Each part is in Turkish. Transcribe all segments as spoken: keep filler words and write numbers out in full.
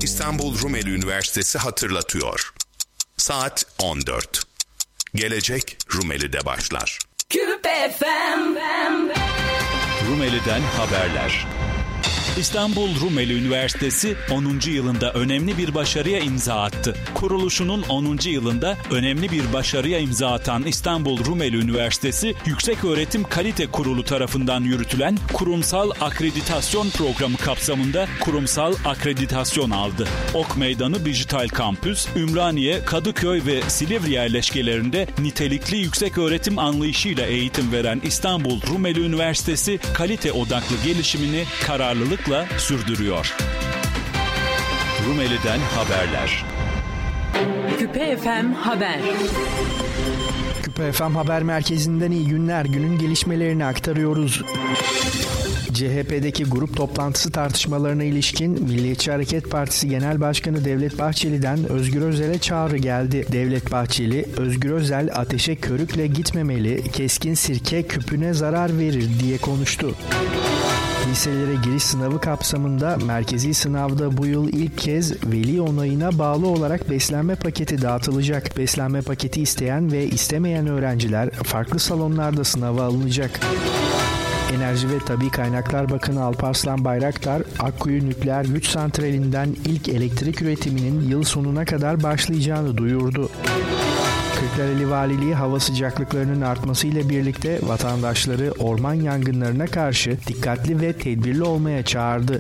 İstanbul Rumeli Üniversitesi hatırlatıyor. Saat on dört. Gelecek Rumeli'de başlar. Küpe F M. Rumeli'den haberler. İstanbul Rumeli Üniversitesi onuncu yılında önemli bir başarıya imza attı. Kuruluşunun onuncu yılında önemli bir başarıya imza atan İstanbul Rumeli Üniversitesi, Yükseköğretim Kalite Kurulu tarafından yürütülen kurumsal akreditasyon programı kapsamında kurumsal akreditasyon aldı. Ok Meydanı Dijital Kampüs, Ümraniye, Kadıköy ve Silivri yerleşkelerinde nitelikli yükseköğretim anlayışıyla eğitim veren İstanbul Rumeli Üniversitesi, kalite odaklı gelişimini kararlılıkla sürdürüyor. Rumeli'den haberler. Küpe F M Haber. Küpe F M Haber Merkezi'nden iyi günler. Günün gelişmelerini aktarıyoruz. C H P'deki grup toplantısı tartışmalarına ilişkin Milliyetçi Hareket Partisi Genel Başkanı Devlet Bahçeli'den Özgür Özel'e çağrı geldi. Devlet Bahçeli, Özgür Özel ateşe körükle gitmemeli, keskin sirke küpüne zarar verir diye konuştu. Liselere giriş sınavı kapsamında merkezi sınavda bu yıl ilk kez veli onayına bağlı olarak beslenme paketi dağıtılacak. Beslenme paketi isteyen ve istemeyen öğrenciler farklı salonlarda sınava alınacak. Enerji ve Tabii Kaynaklar Bakanı Alparslan Bayraktar, Akkuyu Nükleer Güç Santrali'nden ilk elektrik üretiminin yıl sonuna kadar başlayacağını duyurdu. Kırklareli Valiliği hava sıcaklıklarının artmasıyla birlikte vatandaşları orman yangınlarına karşı dikkatli ve tedbirli olmaya çağırdı.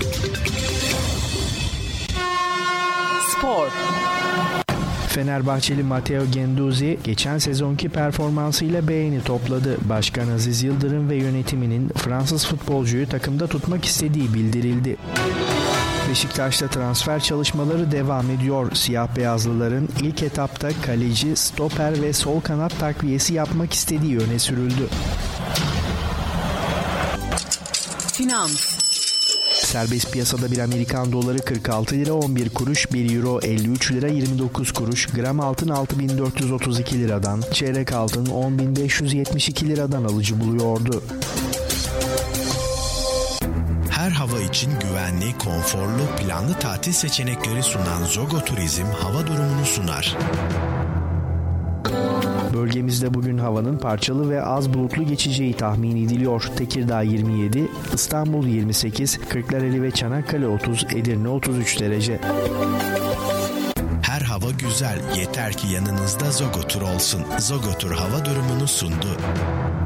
Spor. Fenerbahçeli Matteo Guendouzi geçen sezonki performansıyla beğeni topladı. Başkan Aziz Yıldırım ve yönetiminin Fransız futbolcuyu takımda tutmak istediği bildirildi. Beşiktaş'ta transfer çalışmaları devam ediyor. Siyah beyazlıların ilk etapta kaleci, stoper ve sol kanat takviyesi yapmak istediği öne sürüldü. Finans. Serbest piyasada bir Amerikan doları kırk altı lira on bir kuruş, bir euro elli üç lira yirmi dokuz kuruş, gram altın altı bin dört yüz otuz iki liradan, çeyrek altın on bin beş yüz yetmiş iki liradan alıcı buluyordu. Her hava için güvenli, konforlu, planlı tatil seçenekleri sunan Zogo Turizm hava durumunu sunar. Bölgemizde bugün havanın parçalı ve az bulutlu geçeceği tahmin ediliyor. Tekirdağ yirmi yedi, İstanbul yirmi sekiz, Kırklareli ve Çanakkale otuz, Edirne otuz üç derece. Her hava güzel, yeter ki yanınızda Zogo Tur olsun. Zogo Tur hava durumunu sundu.